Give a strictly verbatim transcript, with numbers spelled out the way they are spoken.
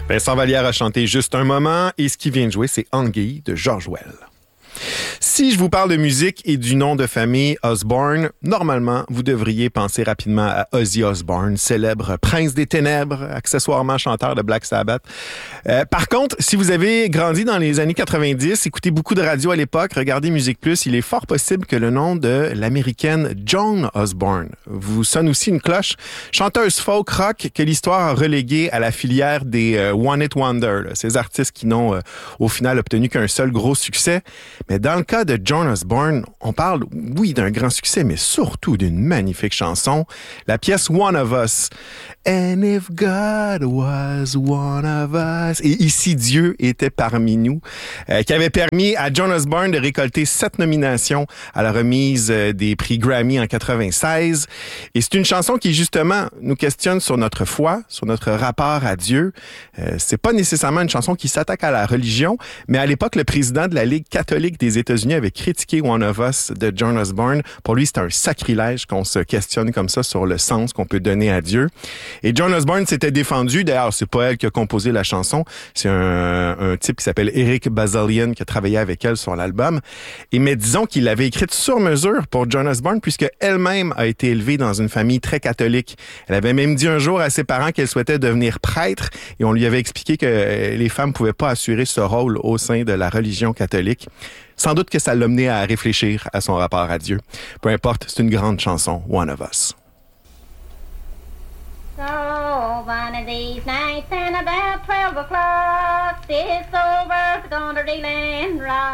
Vincent Vallière a chanté Juste un moment et ce qui vient de jouer, c'est Anguille de George Well. Si je vous parle de musique et du nom de famille Osbourne, normalement, vous devriez penser rapidement à Ozzy Osbourne, célèbre prince des ténèbres, accessoirement chanteur de Black Sabbath. Euh, par contre, si vous avez grandi dans les années quatre-vingt-dix, écoutez beaucoup de radio à l'époque, regardez Musique Plus, il est fort possible que le nom de l'américaine Joan Osbourne vous sonne aussi une cloche. Chanteuse folk rock que l'histoire a reléguée à la filière des euh, One Hit Wonder, là, ces artistes qui n'ont euh, au final obtenu qu'un seul gros succès. Mais dans le cas de Joan Osbourne, on parle, oui, d'un grand succès, mais surtout d'une magnifique chanson, la pièce One of Us. And if God was one of us. Et ici, Dieu était parmi nous, euh, qui avait permis à Joan Osbourne de récolter sept nominations à la remise euh, des prix Grammy en quatre-vingt-seize. Et c'est une chanson qui, justement, nous questionne sur notre foi, sur notre rapport à Dieu. Euh, c'est pas nécessairement une chanson qui s'attaque à la religion, mais à l'époque, le président de la Ligue catholique des États-Unis avait critiqué One of Us de Joan Osbourne. Pour lui, c'est un sacrilège qu'on se questionne comme ça sur le sens qu'on peut donner à Dieu. Et Joan Osbourne s'était défendue. D'ailleurs, c'est pas elle qui a composé la chanson. C'est un, un type qui s'appelle Eric Bazalian qui a travaillé avec elle sur l'album. Et mais disons qu'il l'avait écrite sur mesure pour Joan Osbourne puisque elle-même a été élevée dans une famille très catholique. Elle avait même dit un jour à ses parents qu'elle souhaitait devenir prêtre et on lui avait expliqué que les femmes pouvaient pas assurer ce rôle au sein de la religion catholique. Sans doute que ça l'a mené à réfléchir à son rapport à Dieu. Peu importe, c'est une grande chanson, One of Us. So one of these nights and about twelve o'clock, this old world's gonna reel and rock.